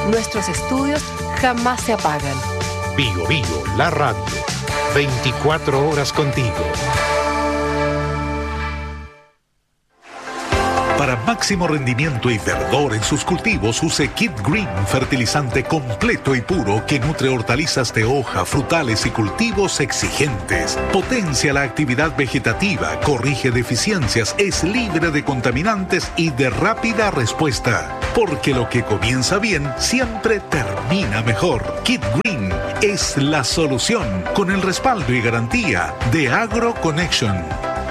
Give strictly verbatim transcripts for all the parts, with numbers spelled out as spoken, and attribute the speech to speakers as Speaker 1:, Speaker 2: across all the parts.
Speaker 1: Nuestros estudios jamás se apagan.
Speaker 2: Bio Bio, la radio. veinticuatro horas contigo. Para máximo rendimiento y verdor en sus cultivos, use Kid Green, fertilizante completo y puro que nutre hortalizas de hoja, frutales y cultivos exigentes. Potencia la actividad vegetativa, corrige deficiencias, es libre de contaminantes y de rápida respuesta. Porque lo que comienza bien siempre termina mejor. Kid Green es la solución con el respaldo y garantía de AgroConnection.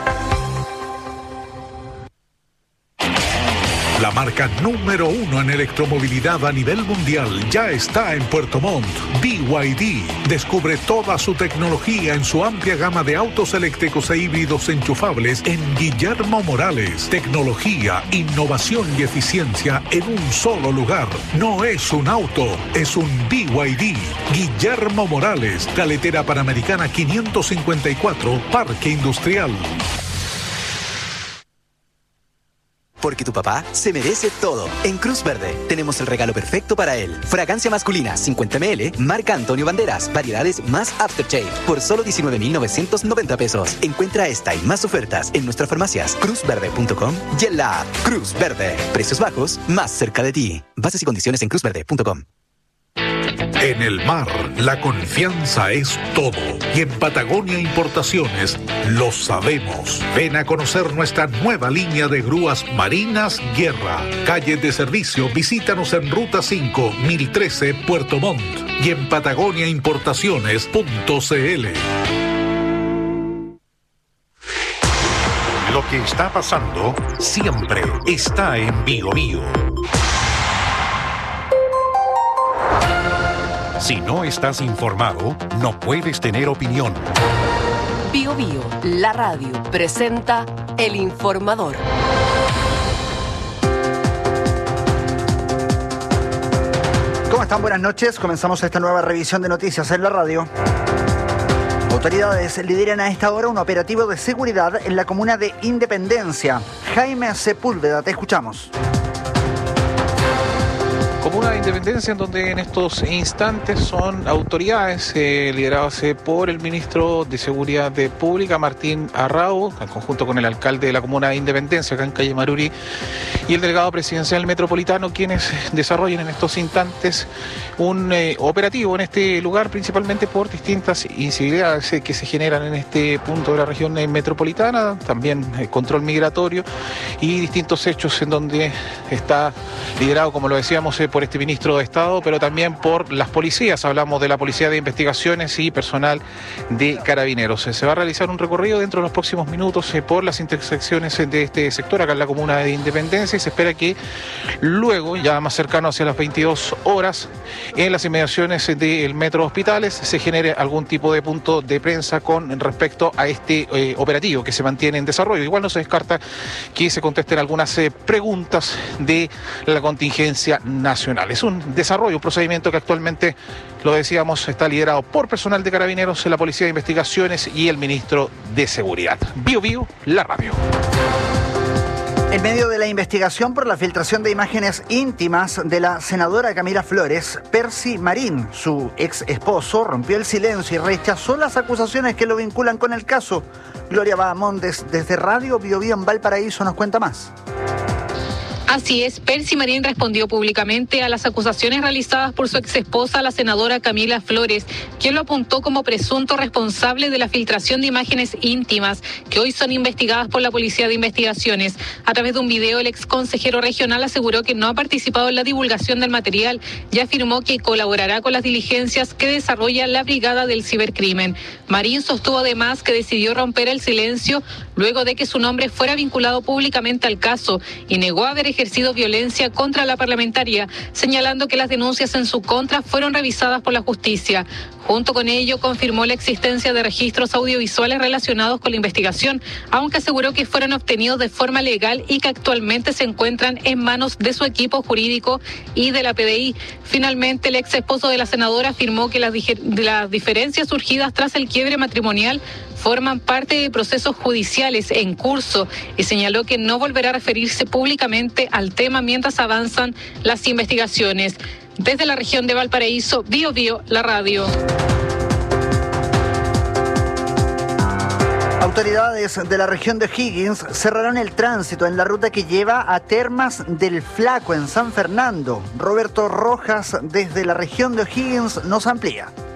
Speaker 2: La marca número uno en electromovilidad a nivel mundial ya está en Puerto Montt. B Y D. Descubre toda su tecnología en su amplia gama de autos eléctricos e híbridos enchufables en Guillermo Morales. Tecnología, innovación y eficiencia en un solo lugar. No es un auto, es un B Y D. Guillermo Morales, Carretera Panamericana quinientos cincuenta y cuatro, Parque Industrial.
Speaker 3: Porque tu papá se merece todo. En Cruz Verde tenemos el regalo perfecto para él. Fragancia masculina cincuenta mililitros, marca Antonio Banderas, variedades más Aftershave, por solo diecinueve mil novecientos noventa pesos. Encuentra esta y más ofertas en nuestras farmacias cruz verde punto com y en la app Cruz Verde. Precios bajos, más cerca de ti. Bases y condiciones en cruz verde punto com.
Speaker 2: En el mar, la confianza es todo. Y en Patagonia Importaciones lo sabemos. Ven a conocer nuestra nueva línea de grúas marinas Guerra. Calle de servicio, visítanos en Ruta cinco, mil trece, Puerto Montt. Y en patagonia importaciones punto c l. Lo que está pasando siempre está en Bio Bio. Si no estás informado, no puedes tener opinión.
Speaker 1: Bio Bio, la radio, presenta El Informador.
Speaker 4: ¿Cómo están? Buenas noches. Comenzamos esta nueva revisión de noticias en la radio. Autoridades lideran a esta hora un operativo de seguridad en la comuna de Independencia. Jaime Sepúlveda, te escuchamos.
Speaker 5: Comuna de Independencia, en donde en estos instantes son autoridades eh, lideradas eh, por el ministro de Seguridad Pública, Martín Arrau, en conjunto con el alcalde de la Comuna de Independencia, acá en calle Maruri, y el delegado presidencial metropolitano, quienes desarrollan en estos instantes un eh, operativo en este lugar, principalmente por distintas incivilidades eh, que se generan en este punto de la región eh, metropolitana, también eh, control migratorio y distintos hechos en donde está liderado, como lo decíamos, eh, por este ministro de Estado, pero también por las policías. Hablamos de la Policía de Investigaciones y personal de Carabineros. Se va a realizar un recorrido dentro de los próximos minutos eh, por las intersecciones de este sector, acá en la Comuna de Independencia, y se espera que luego, ya más cercano hacia las veintidós horas, en las inmediaciones del Metro Hospitales, se genere algún tipo de punto de prensa con respecto a este eh, operativo que se mantiene en desarrollo. Igual no se descarta que se contesten algunas eh, preguntas de la contingencia nacional. Es un desarrollo, un procedimiento que actualmente, lo decíamos, está liderado por personal de Carabineros, la Policía de Investigaciones y el ministro de Seguridad. Bio Bio, la radio.
Speaker 4: En medio de la investigación por la filtración de imágenes íntimas de la senadora Camila Flores, Percy Marín, su ex esposo, rompió el silencio y rechazó las acusaciones que lo vinculan con el caso. Gloria Bahamondes, desde Radio Bio Bio en Valparaíso, nos cuenta más.
Speaker 6: Así es, Percy Marín respondió públicamente a las acusaciones realizadas por su exesposa, la senadora Camila Flores, quien lo apuntó como presunto responsable de la filtración de imágenes íntimas que hoy son investigadas por la Policía de Investigaciones. A través de un video, el ex consejero regional aseguró que no ha participado en la divulgación del material y afirmó que colaborará con las diligencias que desarrolla la Brigada del Cibercrimen. Marín sostuvo además que decidió romper el silencio luego de que su nombre fuera vinculado públicamente al caso y negó haber ejercido violencia contra la parlamentaria, señalando que las denuncias en su contra fueron revisadas por la justicia. Junto con ello, confirmó la existencia de registros audiovisuales relacionados con la investigación, aunque aseguró que fueron obtenidos de forma legal y que actualmente se encuentran en manos de su equipo jurídico y de la P D I. Finalmente, el ex esposo de la senadora afirmó que las, las diferencias surgidas tras el quiebre matrimonial forman parte de procesos judiciales en curso y señaló que no volverá a referirse públicamente al tema mientras avanzan las investigaciones. Desde la región de Valparaíso, Bio Bio, la radio.
Speaker 4: Autoridades de la región de O'Higgins cerrarán el tránsito en la ruta que lleva a Termas del Flaco en San Fernando. Roberto Rojas, desde la región de O'Higgins, nos amplía.